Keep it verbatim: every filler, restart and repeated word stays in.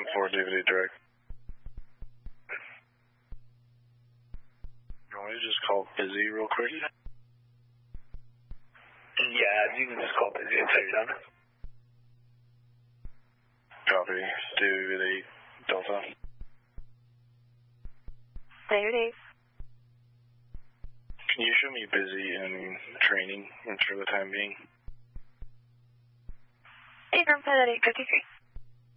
one four, David eight direct. You want me to just call busy real quick? Yeah, you can just call busy and say you're done. Copy. David eight Delta. David eight. Can you show me busy in training for the time being? Hey, confirm that eight fifty-three.